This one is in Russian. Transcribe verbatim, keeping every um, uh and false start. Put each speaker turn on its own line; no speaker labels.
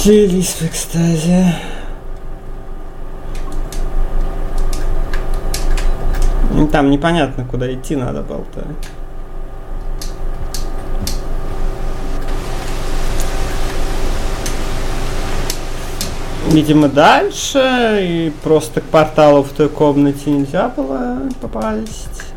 Слились в экстазе. Там непонятно, куда идти надо болтать. Видимо, дальше, и просто к порталу в той комнате нельзя было попасть.